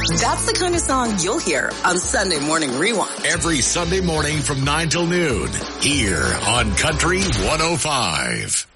That's the kind of song you'll hear on Sunday Morning Rewind. Every Sunday morning from 9 till noon here on Country 105.